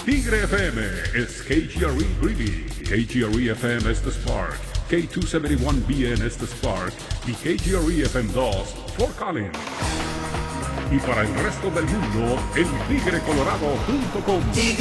Tigre FM is KGRE Greeley, KGRE FM es The Spark, K271BN es The Spark y KGRE FM 2 Fort Collins. Y para el resto del mundo, el tigrecolorado.com.